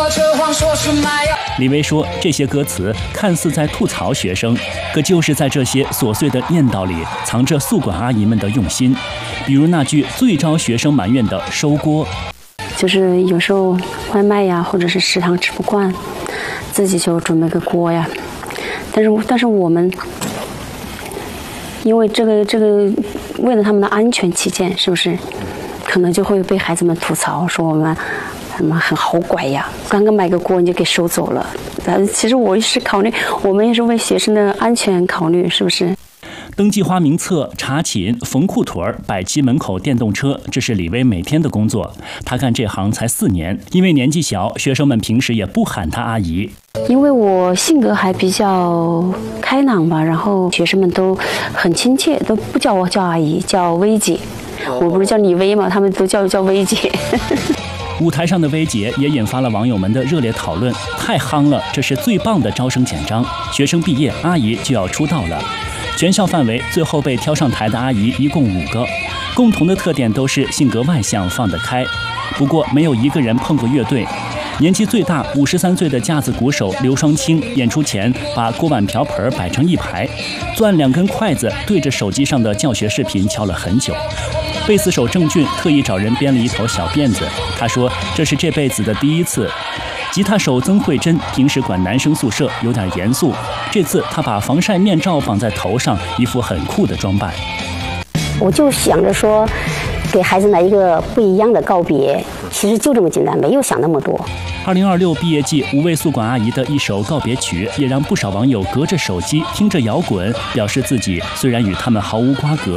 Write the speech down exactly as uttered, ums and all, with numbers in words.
李薇说，这些歌词看似在吐槽学生，可就是在这些琐碎的念叨里，藏着宿管阿姨们的用心。比如那句最招学生埋怨的“收锅”， 就是有时候外卖呀，或者是食堂吃不惯，自己就准备个锅呀。但是，但是我们因为这个这个，为了他们的安全起见，是不是？可能就会被孩子们吐槽说我们什么很好拐呀，刚刚买个锅你就给收走了。但其实我也是考虑，我们也是为学生的安全考虑，是不是？ 登记花名册、查寝、缝裤腿、摆齐门口电动车，这是李薇每天的工作。她干这行才四年，因为年纪小，学生们平时也不喊她阿姨。 因为我性格还比较开朗吧，然后学生们都很亲切，都不叫我叫阿姨，叫薇姐。我不是叫李薇嘛，他们都叫叫薇姐。 舞台上的薇姐也引发了网友们的热烈讨论，太夯了，这是最棒的招生简章。学生毕业，阿姨就要出道了。全校范围最后被挑上台的阿姨一共五个，共同的特点都是性格外向、放得开。不过没有一个人碰过乐队。年纪最大五十三岁的架子鼓手刘双清，演出前把锅碗瓢盆摆成一排，攥两根筷子对着手机上的教学视频敲了很久。贝斯手郑俊特意找人编了一头小辫子，他说这是这辈子的第一次。吉他手曾慧珍平时管男生宿舍有点严肃，这次他把防晒面罩绑在头上，一副很酷的装扮。 我就想着说给孩子来一个不一样的告别，其实就这么简单，没有想那么多。 二零二六毕业季，五位宿管阿姨的一首告别曲，也让不少网友隔着手机听着摇滚，表示自己虽然与他们毫无瓜葛，